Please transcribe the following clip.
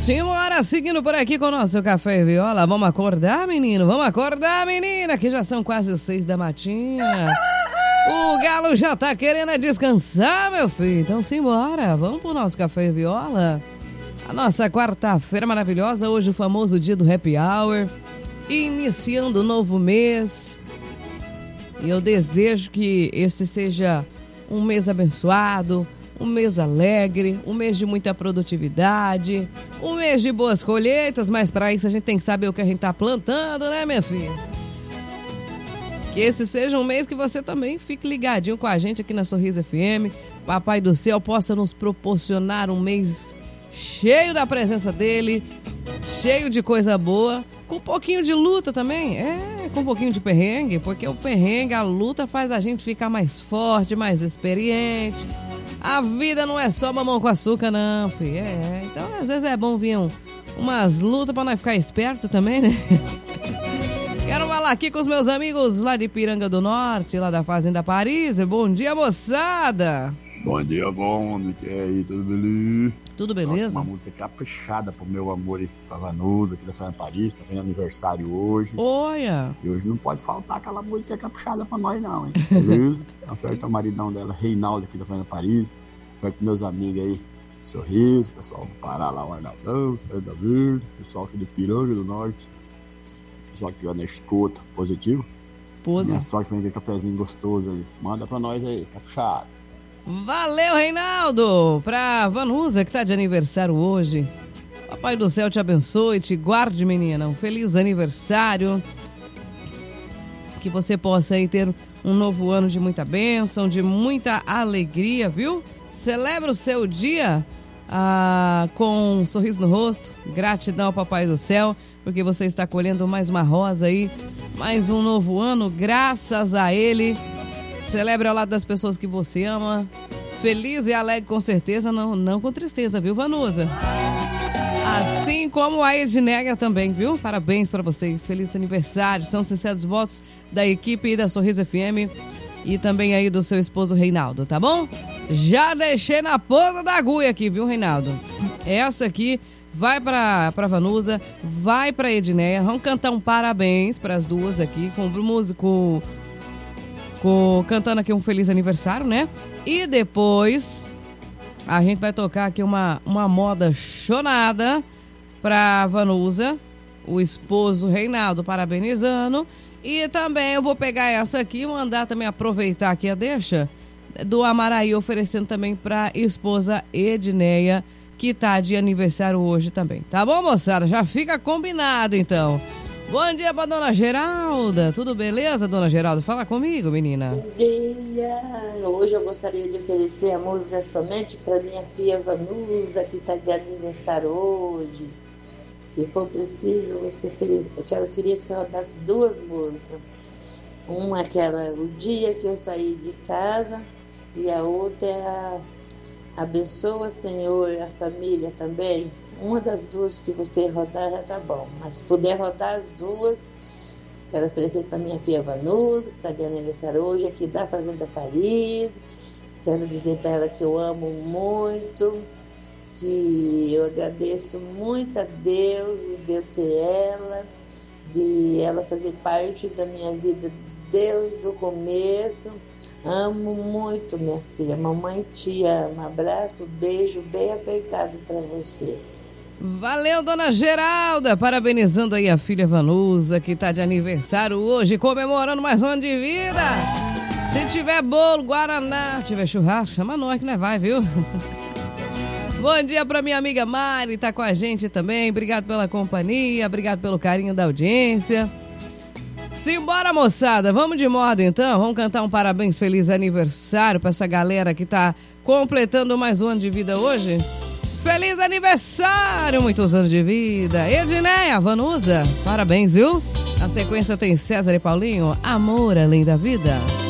Simbora, seguindo por aqui com o nosso Café e Viola. Vamos acordar, menino? Vamos acordar, menina, que já são quase 6 da matinha. O galo já tá querendo descansar, meu filho. Então simbora, vamos pro nosso Café e Viola. A nossa quarta-feira maravilhosa, hoje o famoso dia do Happy Hour. Iniciando o novo mês. E eu desejo que esse seja um mês abençoado, um mês alegre, um mês de muita produtividade, um mês de boas colheitas, mas para isso a gente tem que saber o que a gente tá plantando, né, minha filha? Que esse seja um mês que você também fique ligadinho com a gente aqui na Sorriso FM. Papai do Céu possa nos proporcionar um mês cheio da presença dele, cheio de coisa boa, com um pouquinho de luta também, com um pouquinho de perrengue, porque o perrengue, a luta faz a gente ficar mais forte, mais experiente. A vida não é só mamão com açúcar, não, filho. Então, às vezes é bom vir umas lutas pra nós ficar esperto também, né? Quero falar aqui com os meus amigos lá de Piranga do Norte, lá da Fazenda Paris. Bom dia, moçada! Bom dia, bom. E aí, tudo beleza? Tudo beleza? Uma música caprichada pro meu amor e pra Vanusa, aqui da Fazenda Paris. Tá fazendo aniversário hoje. Olha! E hoje não pode faltar aquela música caprichada pra nós, não, hein? Beleza? Oferta ao maridão dela, Reinaldo, aqui da Fazenda Paris. Oferta pros meus amigos aí, Sorriso, pessoal do Pará lá, o Arnaldão, Fernanda Verde, pessoal aqui de Piranga do Norte. Pessoal que vai na escuta, positivo. Minha sorte vem aquele cafezinho gostoso ali. Manda pra nós aí, caprichado. Valeu, Reinaldo! Pra Vanusa, que tá de aniversário hoje. Papai do Céu te abençoe, te guarde, menina. Um feliz aniversário. Que você possa aí ter um novo ano de muita bênção, de muita alegria, viu? Celebra o seu dia com um sorriso no rosto. Gratidão ao Papai do Céu, porque você está colhendo mais uma rosa aí. Mais um novo ano, graças a ele. Celebre ao lado das pessoas que você ama. Feliz e alegre com certeza, não com tristeza, viu, Vanusa? Assim como a Edneia também, viu? Parabéns para vocês. Feliz aniversário. São sinceros votos da equipe da Sorriso FM e também aí do seu esposo Reinaldo, tá bom? Já deixei na ponta da agulha aqui, viu, Reinaldo? Essa aqui vai pra Vanusa, vai pra Edneia. Vamos cantar um parabéns pras duas aqui com o músico... cantando aqui um feliz aniversário, né? E depois a gente vai tocar aqui uma moda chonada pra Vanusa, o esposo Reinaldo parabenizando. E também eu vou pegar essa aqui e mandar também aproveitar aqui a deixa do Amaraí, oferecendo também pra esposa Edneia, que tá de aniversário hoje também. Tá bom, moçada? Já fica combinado, então. Bom dia pra dona Geralda. Tudo beleza, dona Geralda? Fala comigo, menina. Bom dia. Hoje eu gostaria de oferecer a música somente para minha filha Vanusa, que está de aniversário hoje. Se for preciso, eu queria que você rodasse duas músicas. Uma é aquela, o dia que eu saí de casa, e a outra é a Abençoa, Senhor, a família também. Uma das duas que você rodar já tá bom. Mas se puder rodar as duas, quero oferecer para minha filha Vanusa, que está de aniversário hoje, aqui da Fazenda Paris. Quero dizer para ela que eu amo muito, que eu agradeço muito a Deus de eu ter ela, de ela fazer parte da minha vida desde o começo. Amo muito, minha filha. Mamãe te ama. Abraço, beijo bem apertado para você. Valeu, dona Geralda, parabenizando aí a filha Vanusa, que tá de aniversário hoje, comemorando mais um ano de vida. Se tiver bolo, guaraná, tiver churrasco, chama nós que nós vai, viu? Bom dia pra minha amiga Mari, tá com a gente também. Obrigado pela companhia, obrigado pelo carinho da audiência. Simbora, moçada, vamos de moda então, vamos cantar um parabéns, feliz aniversário pra essa galera que tá completando mais um ano de vida hoje. Feliz aniversário, muitos anos de vida. Edneia, Vanusa, parabéns, viu? Na sequência tem César e Paulinho, Amor Além da Vida.